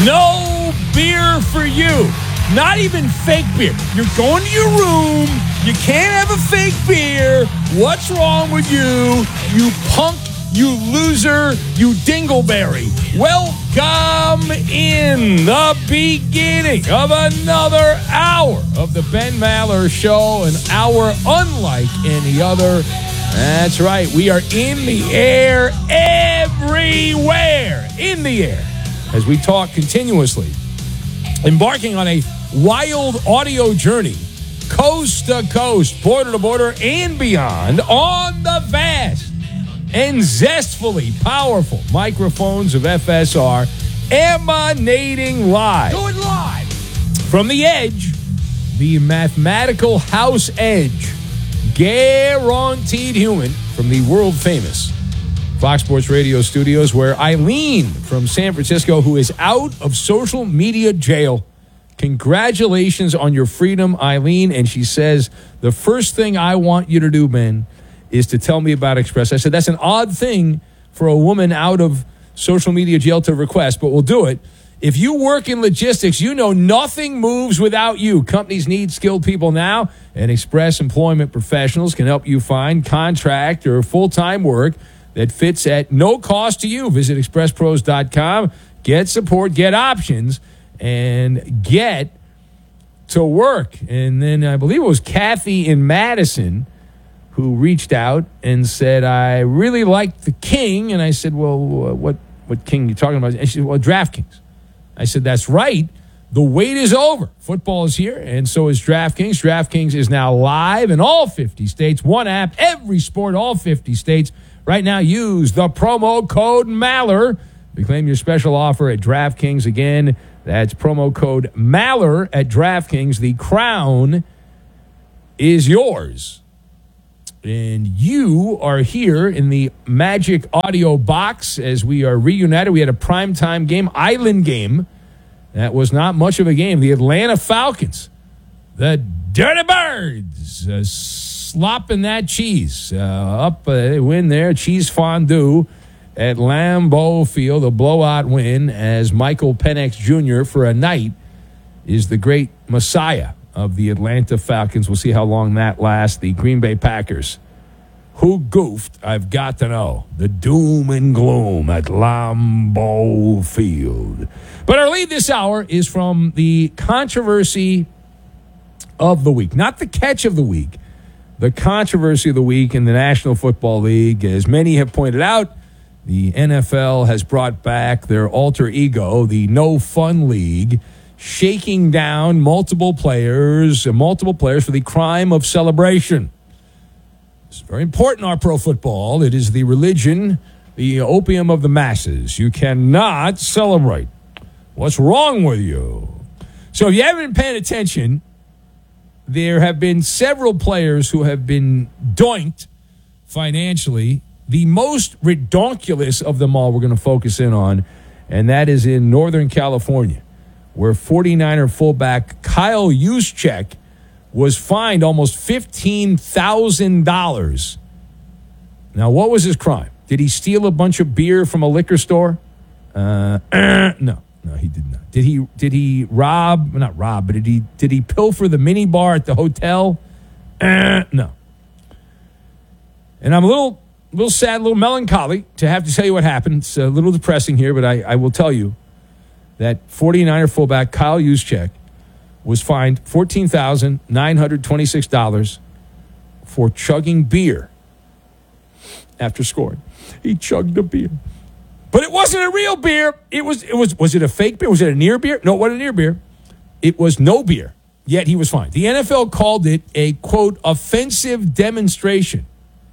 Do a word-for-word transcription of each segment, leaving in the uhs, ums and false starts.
No beer for you. Not even fake beer. You're going to your room. You can't have a fake beer. What's wrong with you? You punk, you loser, you dingleberry. Welcome in the beginning of another hour of the Ben Maller Show, an hour unlike any other. That's right. We are in the air everywhere. In the air. As we talk continuously. Embarking on a wild audio journey, coast to coast, border to border, and beyond, on the vast and zestfully powerful microphones of F S R, emanating live. Do it live. From the edge, the mathematical house edge, guaranteed human, from the world-famous Fox Sports Radio studios, where Eileen from San Francisco, who is out of social media jail. Congratulations on your freedom, Eileen. And she says, the first thing I want you to do, Ben, is to tell me about Express. I said, that's an odd thing for a woman out of social media jail to request, but we'll do it. If you work in logistics, you know nothing moves without you. Companies need skilled people now, and Express Employment Professionals can help you find contract or full-time work that fits at no cost to you. Visit express pros dot com, get support, get options, and get to work. And then I believe it was Kathy in Madison who reached out and said, I really like the King. And I said, well, what, what King are you talking about? And she said, well, DraftKings. I said, that's right. The wait is over. Football is here, and so is DraftKings. DraftKings is now live in all fifty states. One app, every sport, all fifty states. Right now, use the promo code Maller to claim your special offer at DraftKings. Again, that's promo code Maller at DraftKings. The crown is yours. And you are here in the Magic Audio Box as we are reunited. We had a primetime game, Island game. That was not much of a game. The Atlanta Falcons, the Dirty Birds, uh, slopping that cheese. Uh, up, uh, they win there, cheese fondue at Lambeau Field, a blowout win as Michael Penix Junior for a night is the great messiah of the Atlanta Falcons. We'll see how long that lasts. The Green Bay Packers. Who goofed? I've got to know. The doom and gloom at Lambeau Field. But our lead this hour is from the controversy of the week. Not the catch of the week. The controversy of the week in the National Football League. As many have pointed out, the N F L has brought back their alter ego, the No Fun League, shaking down multiple players, multiple players for the crime of celebration. It's very important in our pro football. It is the religion, the opium of the masses. You cannot celebrate. What's wrong with you? So if you haven't been paying attention, there have been several players who have been doinked financially. The most redonkulous of them all we're going to focus in on, and that is in Northern California, where forty-niner fullback Kyle Juszczyk was fined almost fifteen thousand dollars. Now, what was his crime? Did he steal a bunch of beer from a liquor store? Uh, no, no, he did not. Did he? Did he rob? Not rob, but did he? Did he pilfer the mini bar at the hotel? Uh, no. And I'm a little, little sad, a little melancholy to have to tell you what happened. It's a little depressing here, but I, I will tell you that forty-niner fullback Kyle Juszczyk was fined fourteen thousand nine hundred twenty-six dollars for chugging beer after scoring. He chugged a beer. But it wasn't a real beer. It was, it was, was it a fake beer? Was it a near beer? No, it wasn't a near beer. It was no beer, yet he was fined. The N F L called it a, quote, offensive demonstration.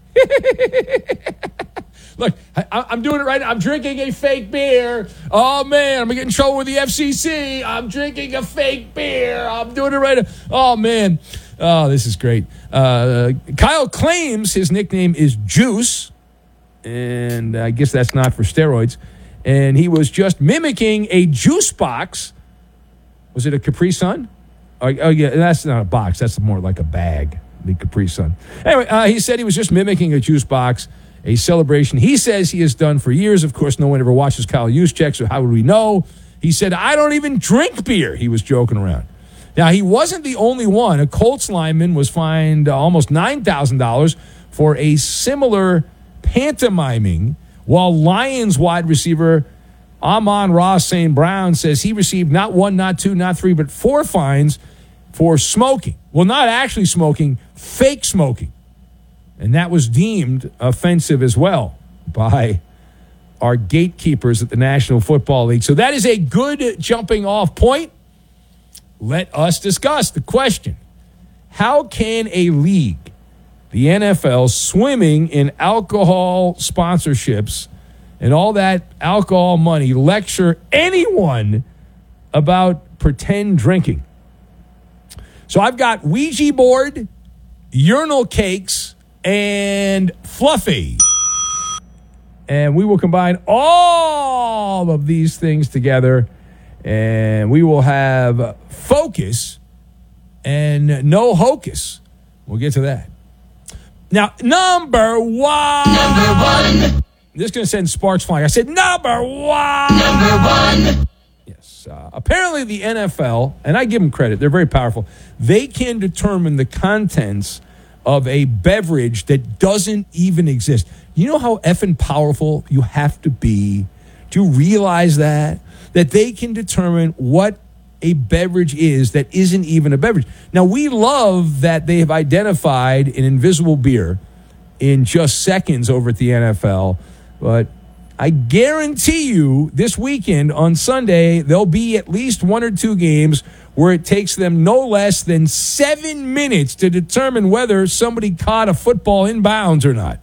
Look, I, I'm doing it right now. I'm drinking a fake beer. Oh, man, I'm going to get in trouble with the F C C. I'm drinking a fake beer. I'm doing it right now. Oh, man. Oh, this is great. Uh, Kyle claims his nickname is Juice, and I guess that's not for steroids. And he was just mimicking a juice box. Was it a Capri Sun? Oh, oh yeah, that's not a box. That's more like a bag, the Capri Sun. Anyway, uh, he said he was just mimicking a juice box, a celebration he says he has done for years. Of course, no one ever watches Kyle Juszczyk, so how would we know? He said, I don't even drink beer. He was joking around. Now, he wasn't the only one. A Colts lineman was fined uh, almost nine thousand dollars for a similar pantomiming, while Lions wide receiver Amon-Ra Saint Brown says he received not one, not two, not three, but four fines for smoking. Well, not actually smoking, fake smoking. And that was deemed offensive as well by our gatekeepers at the National Football League. So that is a good jumping off point. Let us discuss the question. How can a league, the N F L, swimming in alcohol sponsorships and all that alcohol money, lecture anyone about pretend drinking? So I've got Ouija board, urinal cakes, and Fluffy. And we will combine all of these things together, and we will have focus and no hocus. We'll get to that. Now, number one. Number one. This is going to send sparks flying. I said number one. Number one. Yes. Uh, apparently the N F L, and I give them credit, they're very powerful. They can determine the contents of a beverage that doesn't even exist. You know how effing powerful you have to be to realize that? That they can determine what a beverage is that isn't even a beverage. Now, we love that they have identified an invisible beer in just seconds over at the N F L, but I guarantee you this weekend on Sunday, there'll be at least one or two games where it takes them no less than seven minutes to determine whether somebody caught a football in bounds or not.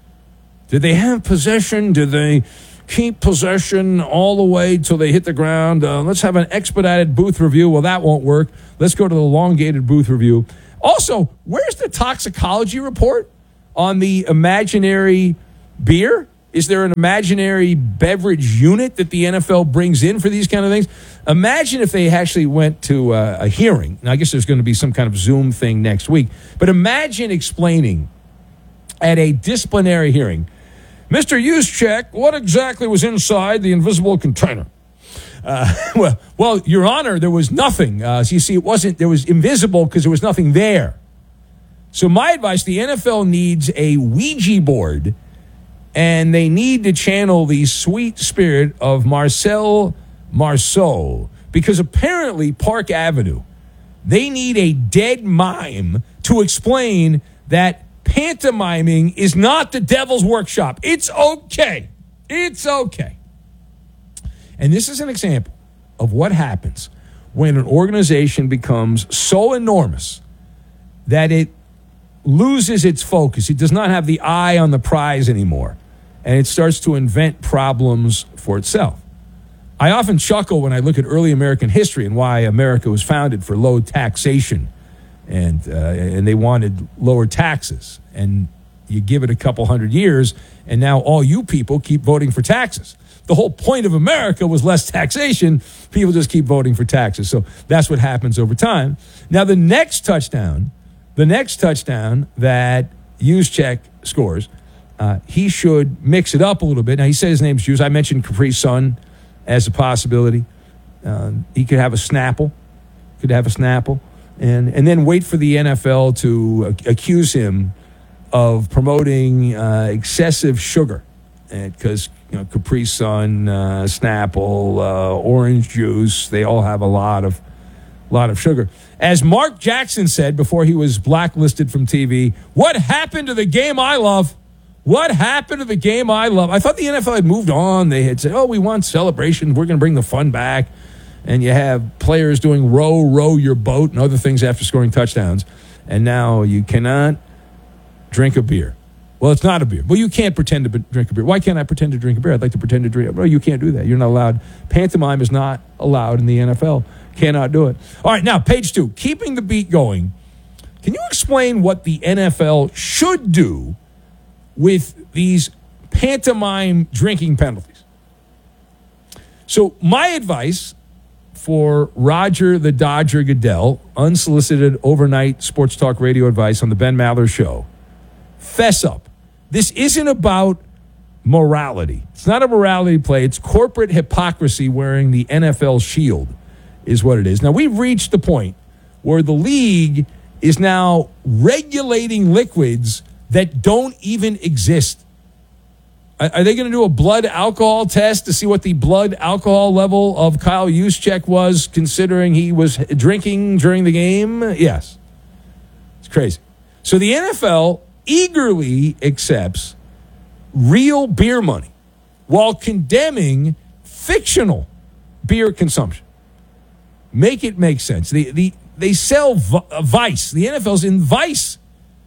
Did they have possession? Did they keep possession all the way till they hit the ground? Uh, let's have an expedited booth review. Well, that won't work. Let's go to the elongated booth review. Also, where's the toxicology report on the imaginary beer? Is there an imaginary beverage unit that the N F L brings in for these kind of things? Imagine if they actually went to uh, a hearing. Now, I guess there's going to be some kind of Zoom thing next week. But imagine explaining at a disciplinary hearing, Mister Juszczyk, what exactly was inside the invisible container? Uh, well, well, Your Honor, there was nothing. Uh, so you see, it wasn't, there was invisible because there was nothing there. So my advice, the N F L needs a Ouija board, and they need to channel the sweet spirit of Marcel Marceau, because apparently Park Avenue, they need a dead mime to explain that pantomiming is not the devil's workshop. It's okay. It's okay. And this is an example of what happens when an organization becomes so enormous that it loses its focus. It does not have the eye on the prize anymore, and it starts to invent problems for itself. I often chuckle when I look at early American history and why America was founded for low taxation. And uh, and they wanted lower taxes. And you give it a couple hundred years, and now all you people keep voting for taxes. The whole point of America was less taxation. People just keep voting for taxes. So that's what happens over time. Now, the next touchdown, the next touchdown that Juszczyk scores, uh, he should mix it up a little bit. Now, he said his name's Juice. I mentioned Capri Sun as a possibility. Uh, he could have a Snapple. Could have a Snapple. And and then wait for the N F L to accuse him of promoting uh, excessive sugar, because you know Capri Sun, uh, Snapple, uh, orange juice, they all have a lot of lot of sugar. As Mark Jackson said before he was blacklisted from T V, what happened to the game I love? What happened to the game I love? I thought the N F L had moved on. They had said, oh, we want celebration. We're going to bring the fun back. And you have players doing row, row your boat and other things after scoring touchdowns. And now you cannot drink a beer. Well, it's not a beer. Well, you can't pretend to be- drink a beer. Why can't I pretend to drink a beer? I'd like to pretend to drink. Well, you can't do that. You're not allowed. Pantomime is not allowed in the N F L. Cannot do it. All right, now, page two. Keeping the beat going. Can you explain what the N F L should do with these pantomime drinking penalties? So my advice for Roger the Dodger Goodell, unsolicited overnight sports talk radio advice on the Ben Maller Show. Fess up. This isn't about morality. It's not a morality play. It's corporate hypocrisy wearing the N F L shield is what it is. Now, we've reached the point where the league is now regulating liquids that don't even exist. Are they going to do a blood alcohol test to see what the blood alcohol level of Kyle Juszczyk was, considering he was drinking during the game? Yes. It's crazy. So the N F L eagerly accepts real beer money while condemning fictional beer consumption. Make it make sense. The, the, they sell Vice. The N F L's in Vice.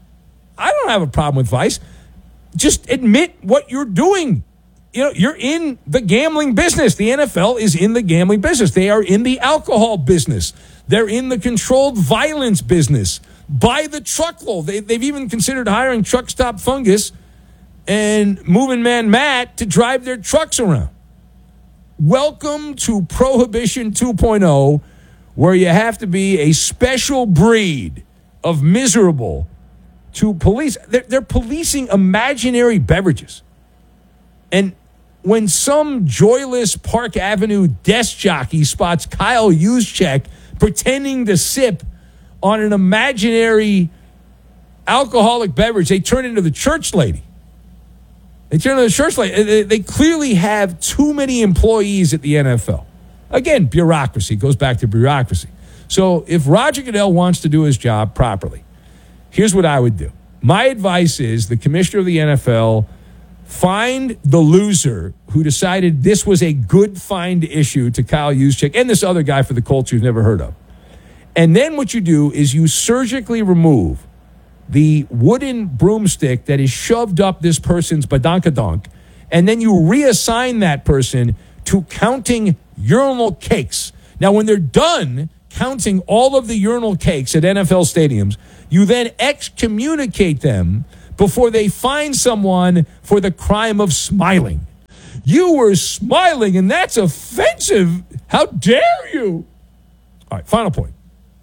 I don't have a problem with Vice. Just admit what you're doing. You know, you're in the gambling business. The N F L is in the gambling business. They are in the alcohol business. They're in the controlled violence business. By the truckload. They, they've even considered hiring Truck Stop Fungus and Moving Man Matt to drive their trucks around. Welcome to Prohibition two point oh, where you have to be a special breed of miserable to police. They're, they're policing imaginary beverages. And when some joyless Park Avenue desk jockey spots Kyle Juszczyk pretending to sip on an imaginary alcoholic beverage, they turn into the church lady. They turn into the church lady. They, they clearly have too many employees at the N F L. Again, bureaucracy. Goes back to bureaucracy. So if Roger Goodell wants to do his job properly, here's what I would do. My advice is the commissioner of the N F L find the loser who decided this was a good find issue to Kyle Juszczyk and this other guy for the Colts you've never heard of. And then what you do is you surgically remove the wooden broomstick that is shoved up this person's badonkadonk, and then you reassign that person to counting urinal cakes. Now, when they're done counting all of the urinal cakes at N F L stadiums, you then excommunicate them before they find someone for the crime of smiling. You were smiling, and that's offensive. How dare you? All right, final point.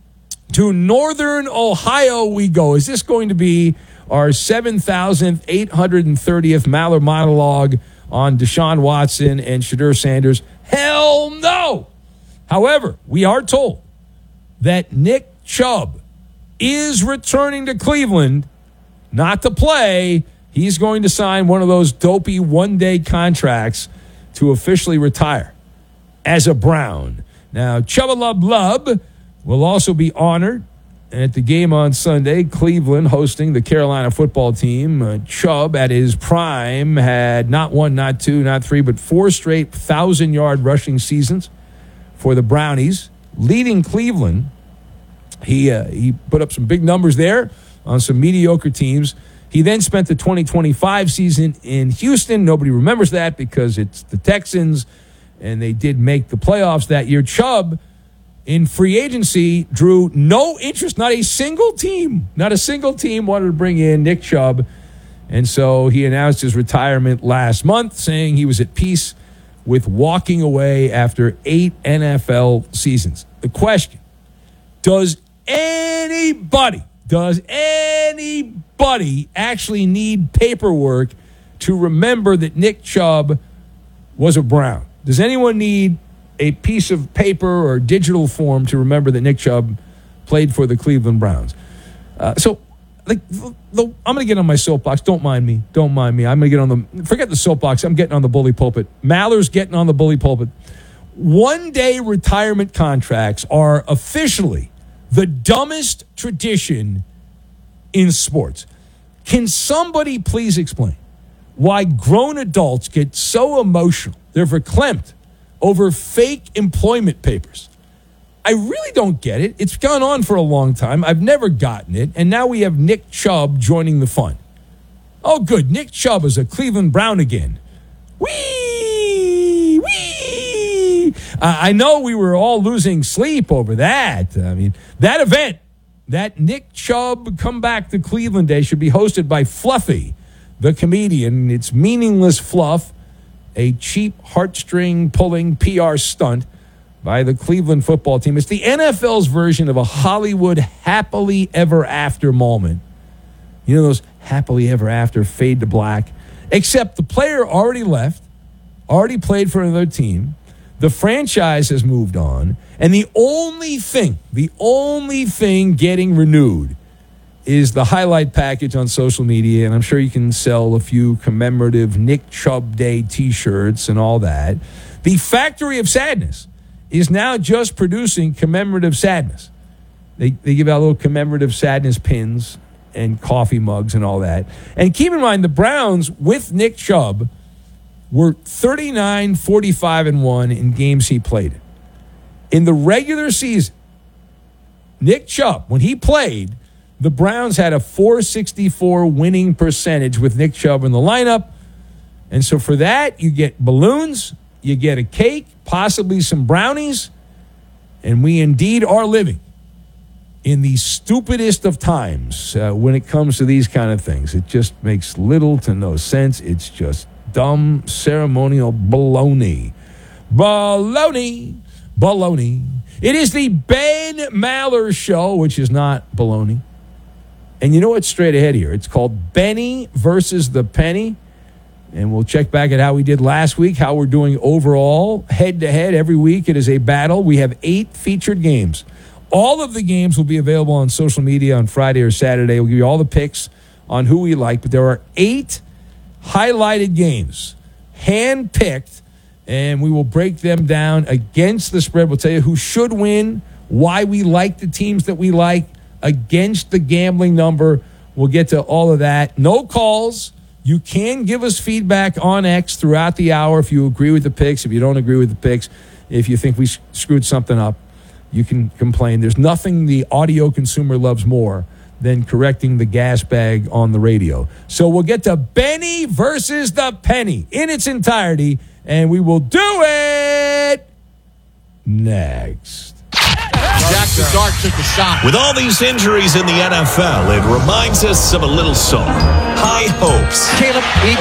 To Northern Ohio we go. Is this going to be our seven thousand eight hundred thirtieth Maller monologue on Deshaun Watson and Shedeur Sanders? Hell no! However, we are told that Nick Chubb is returning to Cleveland, not to play. He's going to sign one of those dopey one-day contracts to officially retire as a Brown. Now, Chubba Lub Lub will also be honored at the game on Sunday. Cleveland hosting the Carolina football team. Uh, Chubb, at his prime, had not one, not two, not three, but four straight thousand-yard rushing seasons for the Brownies, leading Cleveland. He uh, he put up some big numbers there on some mediocre teams. He then spent the twenty twenty-five season in Houston. Nobody remembers that because it's the Texans, and they did make the playoffs that year. Chubb, in free agency, drew no interest. Not a single team, not a single team wanted to bring in Nick Chubb. And so he announced his retirement last month, saying he was at peace with walking away after eight N F L seasons. The question, does anybody, does anybody actually need paperwork to remember that Nick Chubb was a Brown? Does anyone need a piece of paper or digital form to remember that Nick Chubb played for the Cleveland Browns? Uh, so, like, the, the, I'm going to get on my soapbox. Don't mind me. Don't mind me. I'm going to get on the, forget the soapbox. I'm getting on the bully pulpit. Maller's getting on the bully pulpit. One-day retirement contracts are officially the dumbest tradition in sports. Can somebody please explain why grown adults get so emotional, they're verklempt, over fake employment papers? I really don't get it. It's gone on for a long time. I've never gotten it. And now we have Nick Chubb joining the fun. Oh, good. Nick Chubb is a Cleveland Brown again. Whee! Whee! Uh, I know we were all losing sleep over that. I mean, that event, that Nick Chubb come back to Cleveland Day, should be hosted by Fluffy, the comedian. It's meaningless fluff, a cheap heartstring-pulling P R stunt by the Cleveland football team. It's the N F L's version of a Hollywood happily ever after moment. You know those happily ever after fade to black? except the player already left, already played for another team. The franchise has moved on. And the only thing, the only thing getting renewed is the highlight package on social media. And I'm sure you can sell a few commemorative Nick Chubb Day T-shirts and all that. The Factory of Sadness is now just producing commemorative sadness. They, they give out little commemorative sadness pins and coffee mugs and all that. And keep in mind, the Browns with Nick Chubb were thirty-nine, forty-five, and one in games he played in. In the regular season, Nick Chubb, when he played, the Browns had a four sixty-four winning percentage with Nick Chubb in the lineup. And so for that, you get balloons, you get a cake, possibly some brownies, and we indeed are living in the stupidest of times uh, when it comes to these kind of things. It just makes little to no sense. It's just dumb ceremonial baloney. Baloney. Baloney. It is the Ben Maller Show, which is not baloney. And you know what's straight ahead here? It's called Benny versus the Penny. And we'll check back at how we did last week, how we're doing overall, head-to-head. Every week it is a battle. We have eight featured games. All of the games will be available on social media on Friday or Saturday. We'll give you all the picks on who we like. But there are eight highlighted games, hand-picked, and we will break them down against the spread. We'll tell you who should win, why we like the teams that we like, against the gambling number. We'll get to all of that. No calls. You can give us feedback on X throughout the hour if you agree with the picks, if you don't agree with the picks, if you think we screwed something up. You can complain. There's nothing the audio consumer loves more than correcting the gas bag on the radio. So we'll get to Benny versus the Penny in its entirety, and we will do it next. Jackson Dart took a shot. With all these injuries in the N F L, it reminds us of a little song, High Hopes. Caleb, he